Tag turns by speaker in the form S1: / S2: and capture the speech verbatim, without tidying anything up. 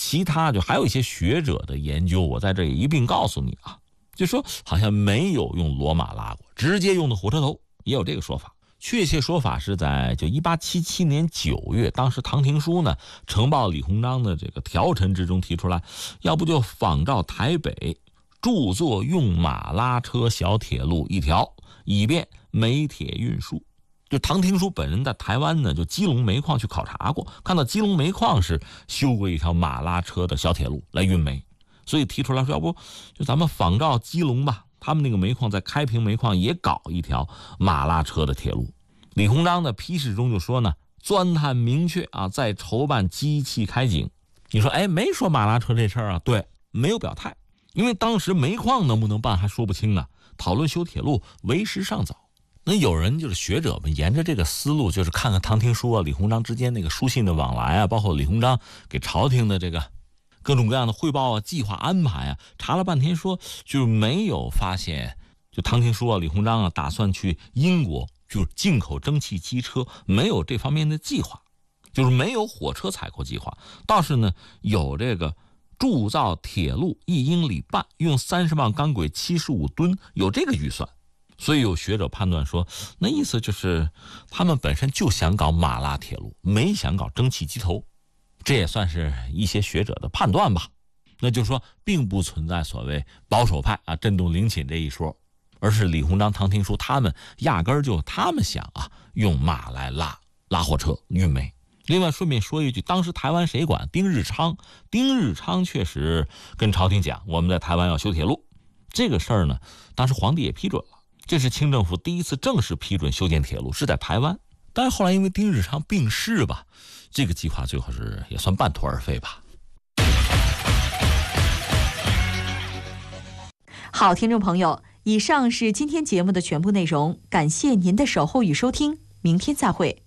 S1: 其他就还有一些学者的研究，我在这也一并告诉你啊，就说好像没有用骡马拉过，直接用的火车头，也有这个说法。确切说法是在就一八七七年九月，当时唐廷枢呢呈报李鸿章的这个条陈之中提出来，要不就仿照台北铸作用马拉车小铁路一条，以便煤铁运输。就唐廷枢本人在台湾呢，就基隆煤矿去考察过，看到基隆煤矿是修过一条马拉车的小铁路来运煤，所以提出来说，要不就咱们仿照基隆吧，他们那个煤矿在开平煤矿也搞一条马拉车的铁路。李鸿章的批示中就说呢，钻探明确啊，在筹办机器开井。你说哎，没说马拉车这事儿啊？对，没有表态，因为当时煤矿能不能办还说不清啊，讨论修铁路为时尚早。那有人就是学者们沿着这个思路，就是看看唐廷枢啊、李鸿章之间那个书信的往来啊，包括李鸿章给朝廷的这个各种各样的汇报啊、计划安排啊，查了半天说就是没有发现，就唐廷枢啊、李鸿章啊打算去英国就是进口蒸汽机车，没有这方面的计划，就是没有火车采购计划，倒是呢有这个铸造铁路一英里半，用三十磅钢轨七十五吨，有这个预算。所以有学者判断说，那意思就是他们本身就想搞马拉铁路，没想搞蒸汽机头，这也算是一些学者的判断吧。那就是说并不存在所谓保守派啊震动陵寝这一说，而是李鸿章、唐廷枢他们压根儿就他们想啊用马来拉拉货车运煤。另外顺便说一句，当时台湾谁管？丁日昌。丁日昌确实跟朝廷讲，我们在台湾要修铁路，这个事儿呢当时皇帝也批准了，这是清政府第一次正式批准修建铁路，是在台湾。但是后来因为丁日昌病逝吧，这个计划最后是也算半途而废吧。
S2: 好，听众朋友，以上是今天节目的全部内容，感谢您的守候与收听，明天再会。